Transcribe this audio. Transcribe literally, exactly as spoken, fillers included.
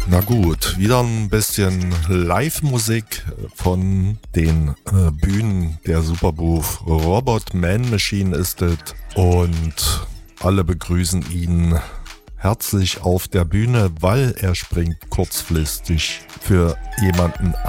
Na gut, wieder ein bisschen Live-Musik von den äh, Bühnen der Superbooth. Robot Man Machine ist es und alle begrüßen ihn herzlich auf der Bühne, weil er springt kurzfristig für jemanden